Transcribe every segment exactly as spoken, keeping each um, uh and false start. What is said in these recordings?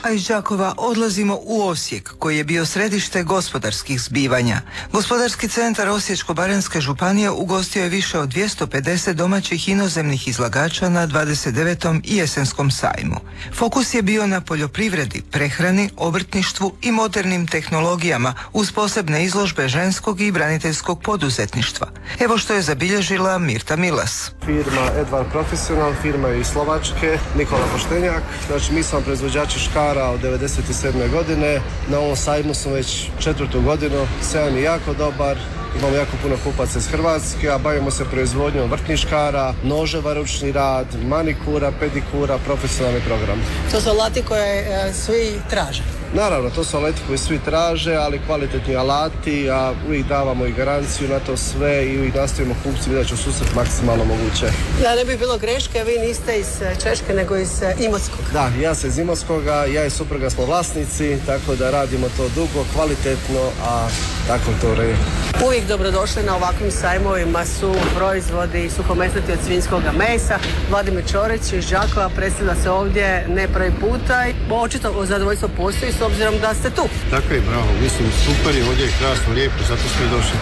A iz Đakova odlazimo u Osijek, koji je bio središte gospodarskih zbivanja. Gospodarski centar Osječko-baranjske županije ugostio je više od dvjesto pedeset domaćih inozemnih izlagača na dvadeset devetom i jesenskom sajmu. Fokus je bio na poljoprivredi, prehrani, obrtništvu i modernim tehnologijama uz posebne izložbe ženskog i braniteljskog poduzetništva. Evo što je zabilježila Mirta Milas. Firma Edvar Profesional, firma iz Slovačke, Nikola Poštenjak. Znači mi smo proizvođači škara od devedeset sedme godine. Na ovom sajmu smo već četvrtu godinu. Sajam je jako dobar. Imamo jako puno kupaca iz Hrvatske, a bavimo se proizvodnjom vrtnih škara, noževa, ručni rad, manikura, pedikura, profesionalni program. To su alati koje e, svi traže. Naravno, to su alati koji svi traže, ali kvalitetni alati, a uvijek davamo i garanciju na to sve i uvijek nastavimo kupci vidjeti će u susret maksimalno moguće. Da ne bi bilo greške, vi niste iz Češke nego iz Imotskog. Da, ja sam iz Imotskoga, ja i supruga smo vlasnici, tako da radimo to dugo, kvalitetno, a tako to je. Uvijek dobrodošli na ovakvim sajmovima su proizvodi suhomesnati od svinjskoga mesa. Vladimir Čorić iz Đakova predstavlja se ovdje ne prvi puta i očito zadovoljstvo postoji s obzirom da ste tu. Tako je, bravo, mislim super je, ovdje je krasno, lijepo, zato smo i došli.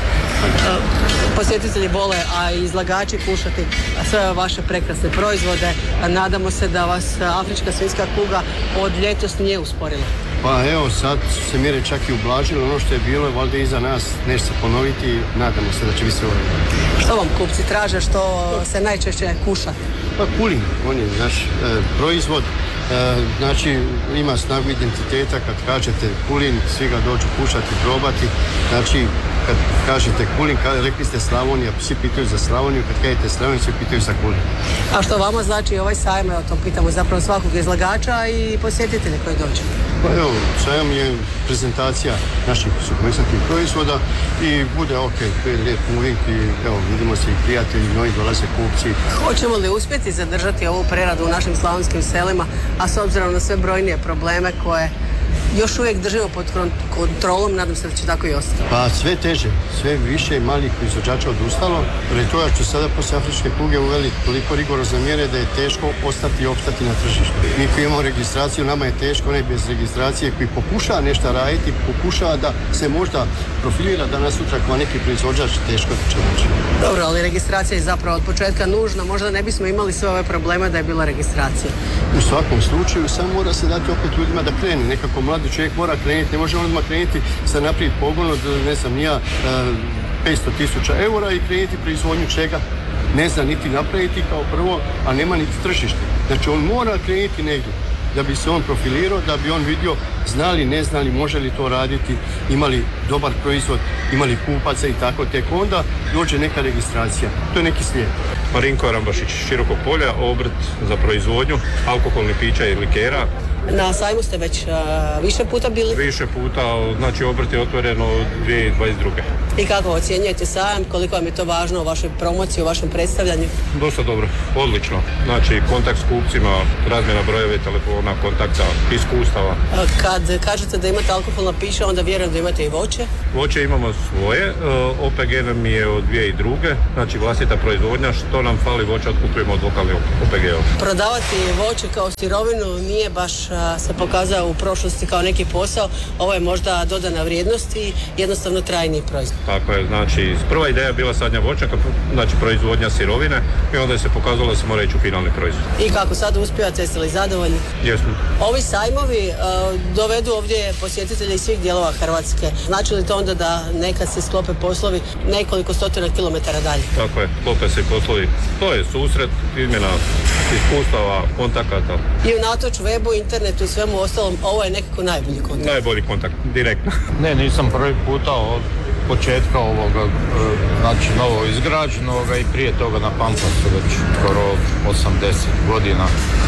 Posjetitelji vole, a i izlagači kušati sve vaše prekrasne proizvode. Nadamo se da vas afrička svinjska kuga od ljetos nije usporila. Pa evo, sad se mjere čak i ublažilo, ono što je bilo, valjda iza nas, neće se ponoviti, nadamo se da će biti sve ovo. Što vam kupci traže, što se najčešće kuša? Pa kulin, on je naš e, proizvod, e, znači ima snagu identiteta, kad kažete kulin, svi ga dođu kušati, probati, znači kad kažete kulin, kad rekli ste Slavonija, svi pitaju za Slavoniju, kad kažete Slavoniju, svi pitaju za kulin. A što vama znači ovaj sajam, evo to pitamo zapravo svakog izlagača i posjetitelja koji dođe? Pa evo, sajam je prezentacija naših suhomesnatih proizvoda i bude ok, to je lijep uvijek i evo, vidimo se i prijatelji, mnogi dolaze kupci. Hoćemo li uspjeti zadržati ovu preradu u našim slavonskim selima, a s obzirom na sve brojnije probleme koje još uvijek držimo pod kontrolom, nadam se da će tako i ostati. Pa sve teže, sve više malih proizvođača odustalo, jer toga što sada poslije afričke kuge uveli toliko rigorozne mjere da je teško ostati i opstati na tržištu. Mi koji imamo registraciju, nama je teško, ne bez registracije, koji pokušava nešto raditi, pokušava da se možda profilira danas sutra kao neki proizvođač, teško će moći. Dobro, ali registracija je zapravo od početka nužna, možda ne bismo imali sve ove probleme da je bila registracija. U svakom slučaju, samo mora se dati opet ljudima da krene, nekako mladi čovjek mora krenuti, ne može odmah krenuti sa naprijed pogon od, ne znam, nija petsto tisuća eura i krenuti proizvodnju čega ne zna niti napraviti kao prvo, a nema niti tržište. Znači on mora krenuti negdje da bi se on profilirao, da bi on vidio znali, ne znali, može li to raditi, imali dobar proizvod, imali kupaca i tako, tek onda dođe neka registracija. To je neki slijed. Marinko Rambašić, Širokog polja, obrt za proizvodnju alkoholnih pića i likera. Na sajmu ste već uh, više puta bili? Više puta, znači obrt je otvoren od dvije tisuće dvadeset druge. I kako ocjenjujete sajam, koliko vam je to važno u vašoj promociji, u vašem predstavljanju? Dosta dobro, odlično. Znači kontakt s kupcima, razmjena brojeve telefona, kontakta, iskustava. Kad kažete da imate alkoholna pića, onda vjerujem da imate i voće? Voće imamo svoje, O P G nam je od dvije tisuće druge, znači vlastita proizvodnja, što nam fali voća otkupujemo od lokalnih O P G-ova. Prodavati voće kao sirovinu nije baš se pokazao u prošlosti kao neki posao, ovo je možda dodana vrijednost i jednostavno trajni proizvod. Tako je, znači prva ideja je bila sadnja voćaka, znači proizvodnja sirovine i onda je se pokazalo da se mora ići u finalni proizvod. I kako sad uspijate, jeste li zadovoljni? Jesmo. Ovi sajmovi uh, dovedu ovdje posjetitelje iz svih dijelova Hrvatske. Znači li to onda da nekad se sklope poslovi nekoliko stotina kilometara dalje? Tako je, sklope se poslovi. To je susret, izmjena iskustava, kontakata. I unatoč webu, internetu i svemu ostalom, ovo je nekako najbolji kontakt. Najbolji kontakt, direktno. Ne, nisam prvi puta od početka ovoga, znači novo izgrađenoga i prije toga na Pampasu već skoro osamdeset godina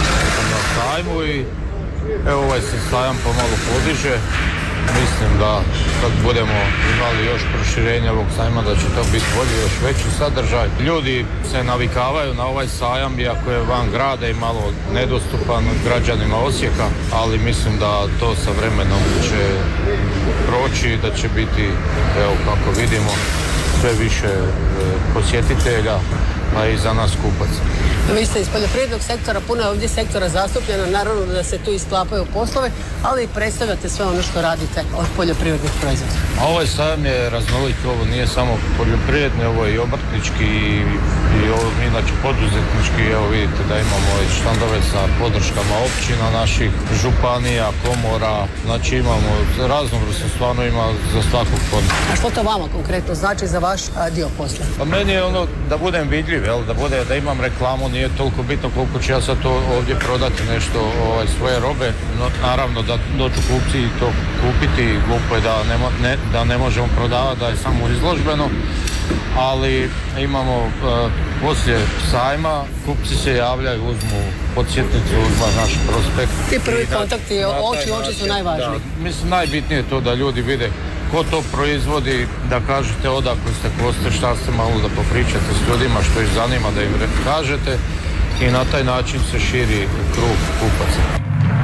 na sajmu i evo ovaj se sajam pomalo podiže. Mislim da kad budemo imali još proširenje ovog sajma da će to biti bolji, još veći sadržaj. Ljudi se navikavaju na ovaj sajam iako je van grada i malo nedostupan građanima Osijeka, ali mislim da to sa vremenom će proći i da će biti, evo kako vidimo, sve više posjetitelja, pa i za nas kupaca. Vi ste iz poljoprivrednog sektora, puno je ovdje sektora zastupljeno, naravno da se tu isklapaju poslove, ali i predstavljate sve ono što radite od poljoprivrednih proizvoda. A ovaj sajam je raznolik, ovo nije samo poljoprivredni, ovo je i obrtnički i, i ovo, inače poduzetnički. Evo vidite da imamo i štandove sa podrškama općina naših, županija, komora, znači imamo raznovrsno, stvarno ima za svakog područja. A što to vama konkretno znači za vaš a, dio posla? Pa meni je ono da budem vidljiv, jel, da bude, da imam reklamu, nije toliko bitno koliko ću ja sad to ovdje prodati nešto ovaj, svoje robe. No, naravno da dođu kupci i to kupiti, glupo je da ne, ne, da ne možemo prodavati, da je samo izložbeno, ali imamo uh, poslije sajma, kupci se javljaju, uzmu podsjetnicu, uzmu naš prospekt. Ti prvi da, kontakti, oči, oči su najvažniji. Da, mislim, najbitnije je to da ljudi vide ko to proizvodi, da kažete odakle ste, ko ste, šta ste, malo da popričate s ljudima što ih zanima, da im kažete i na taj način se širi krug kupaca.